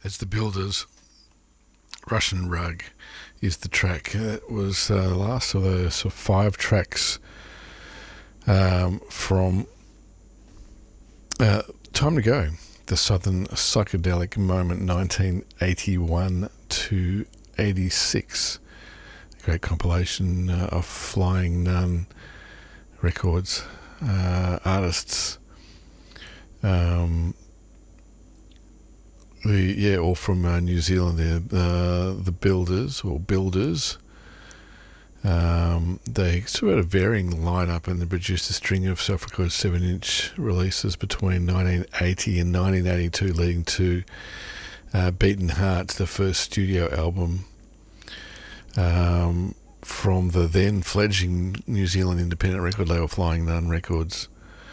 It's the Builders. Russian Rug is the track. It was the last of the sort of 5 tracks from Time to Go, the Southern Psychedelic Moment 1981 to 86. A great compilation of Flying Nun records, artists. All from New Zealand. The Builders or Builders. They sort of had a varying lineup, and they produced a string of self-recorded 7-inch releases between 1980 and 1982, leading to Beaten Heart, the first studio album from the then fledgling New Zealand independent record label Flying Nun Records.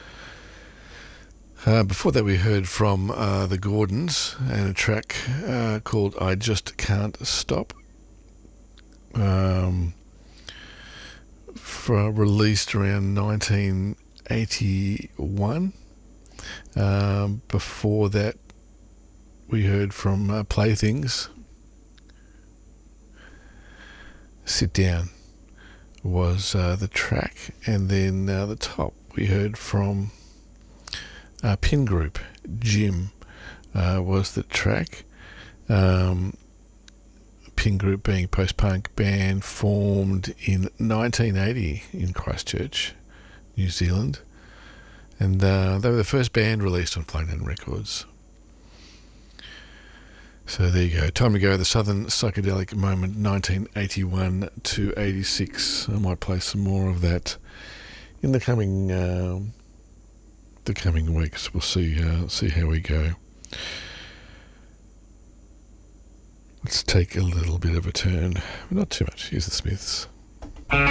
Before that, we heard from the Gordons and a track called I Just Can't Stop, released around 1981. Before that, we heard from Playthings. Sit Down was the track, and then the top we heard from Pin Group. Jim was the track. Pin Group being a post-punk band formed in 1980 in Christchurch, New Zealand, and they were the first band released on Flying Nun Records. So there you go. Time to Go, the Southern Psychedelic Moment 1981 to 86. I might play some more of that in the coming weeks. We'll see how we go. Let's take a little bit of a turn, but not too much. Here's the Smiths.